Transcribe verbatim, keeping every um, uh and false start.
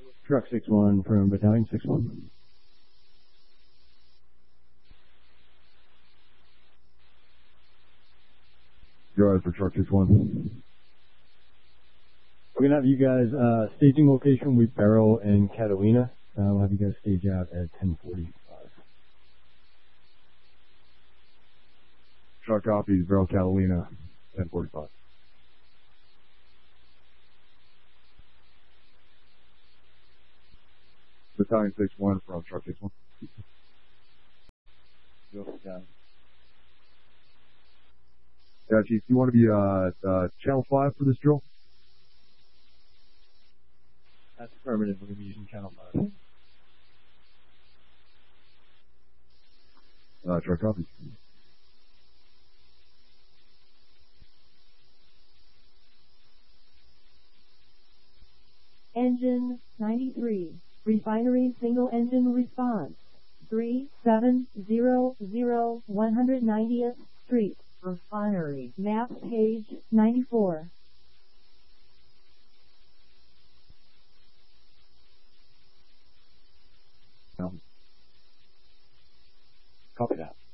Truck six one from Battalion six one. You're right for Truck six one. We're going to have you guys, uh, staging location with Barrow and Catalina. Uh, we'll have you guys stage out at ten forty-five. Truck copies, Barrow, Catalina, ten forty-five. Battalion six one from Truck six one. Yeah. Yeah, Chief, you want to be uh, uh, Channel five for this drill? That's affirmative. We're going to be using Channel five. Uh, truck copies. Engine ninety-three. Refinery single engine response. three seven zero zero one hundred ninetieth Street. Refinery. Map page ninety-four. Copy that.